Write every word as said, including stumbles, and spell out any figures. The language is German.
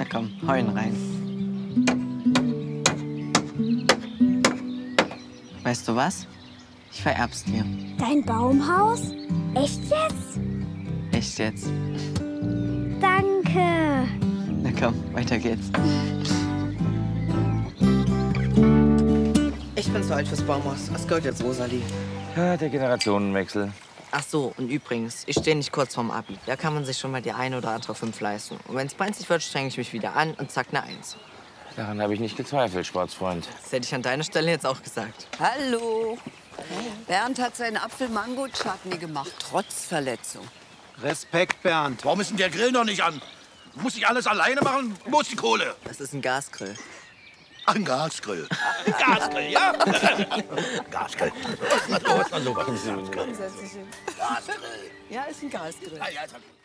Na komm, hau ihn rein. Weißt du was? Ich vererb's dir. Dein Baumhaus? Echt jetzt? Echt jetzt? Danke. Na komm, weiter geht's. Ich bin zu alt fürs Baumhaus. Was gehört jetzt Rosalie? Ja, der Generationenwechsel. Ach so, und übrigens, ich stehe nicht kurz vorm Abi. Da kann man sich schon mal die eine oder andere fünf leisten. Und wenn es brenzlig wird, strenge ich mich wieder an und zack, eine Eins. Daran habe ich nicht gezweifelt, Sportsfreund. Das hätte ich an deiner Stelle jetzt auch gesagt. Hallo. Bernd hat seinen Apfel-Mango-Chutney gemacht, trotz Verletzung. Respekt, Bernd. Warum ist denn der Grill noch nicht an? Muss ich alles alleine machen? Wo ist die Kohle? Das ist ein Gasgrill. Ein Gasgrill. Gasgrill, ja? Gasgrill. Was ist denn sowas? Gasgrill. Ja, ist ein Gasgrill. Ah, ja,